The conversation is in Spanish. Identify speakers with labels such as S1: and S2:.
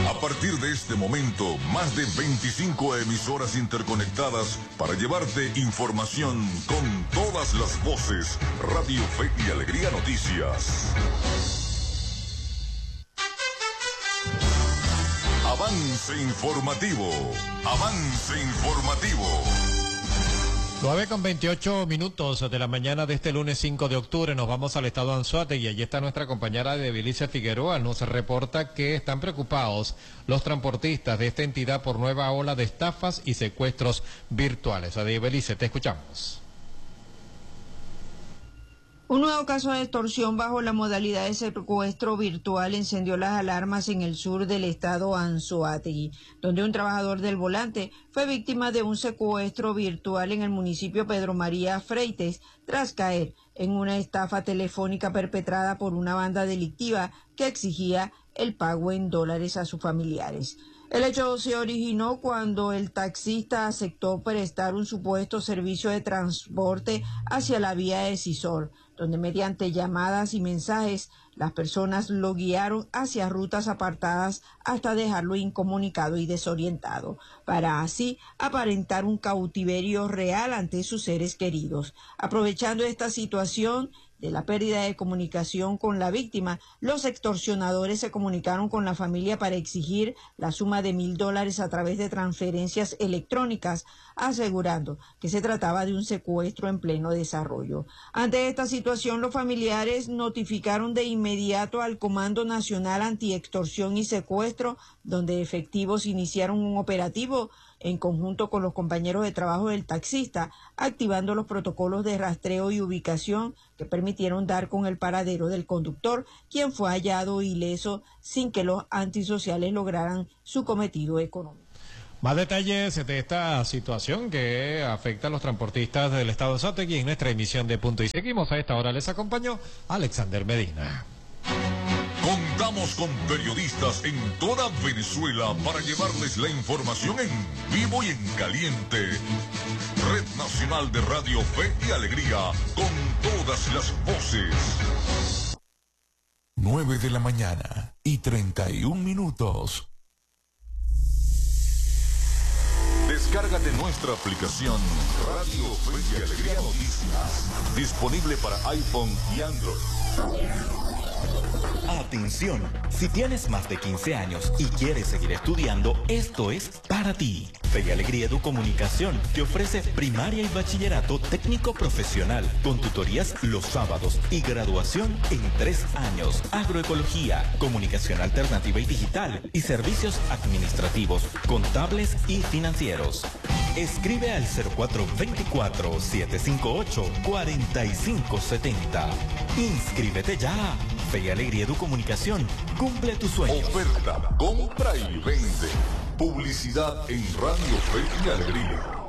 S1: A partir de este momento, más de 25 emisoras interconectadas para llevarte información con todas las voces. Radio Fe y Alegría Noticias. Avance informativo. Avance informativo.
S2: 9:28 de la mañana de este lunes 5 de octubre nos vamos al estado Anzoátegui y allí está nuestra compañera Debelicia Figueroa. Nos reporta que están preocupados los transportistas de esta entidad por nueva ola de estafas y secuestros virtuales. Debelicia, te escuchamos.
S3: Un nuevo caso de extorsión bajo la modalidad de secuestro virtual encendió las alarmas en el sur del estado Anzoátegui, donde un trabajador del volante fue víctima de un secuestro virtual en el municipio Pedro María Freites, tras caer en una estafa telefónica perpetrada por una banda delictiva que exigía el pago en dólares a sus familiares. El hecho se originó cuando el taxista aceptó prestar un supuesto servicio de transporte hacia la vía de Cisor, donde mediante llamadas y mensajes las personas lo guiaron hacia rutas apartadas hasta dejarlo incomunicado y desorientado, para así aparentar un cautiverio real ante sus seres queridos. Aprovechando esta situación de la pérdida de comunicación con la víctima, los extorsionadores se comunicaron con la familia para exigir la suma de $1,000 a través de transferencias electrónicas, asegurando que se trataba de un secuestro en pleno desarrollo. Ante esta situación, los familiares notificaron de inmediato al Comando Nacional Antiextorsión y Secuestro, donde efectivos iniciaron un operativo en conjunto con los compañeros de trabajo del taxista, activando los protocolos de rastreo y ubicación que permitieron dar con el paradero del conductor, quien fue hallado ileso sin que los antisociales lograran su cometido económico.
S2: Más detalles de esta situación que afecta a los transportistas del estado de Anzoátegui en nuestra emisión de Punto y Seguimos. A esta hora les acompañó Alexander Medina.
S1: Contamos con periodistas en toda Venezuela para llevarles la información en vivo y en caliente. Red Nacional de Radio Fe y Alegría, con todas las voces. 9:31. Descárgate nuestra aplicación Radio Fe y Alegría Noticias, disponible para iPhone y Android.
S4: Atención, si tienes más de 15 años y quieres seguir estudiando, esto es para ti. Fe y Alegría Educomunicación te ofrece primaria y bachillerato técnico profesional con tutorías los sábados y graduación en 3 años. Agroecología, comunicación alternativa y digital y servicios administrativos, contables y financieros. Escribe al 0424-758-4570. Inscríbete ya. Fe y Alegría Educomunicación cumple tus sueños.
S1: Oferta, compra y vende. Publicidad en Radio Fe y Alegría.